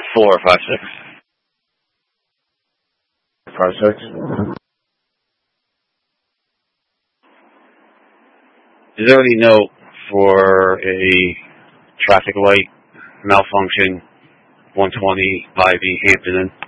456. 56. Is there any note for a traffic light malfunction, 120 Ivy, Hampton Inn?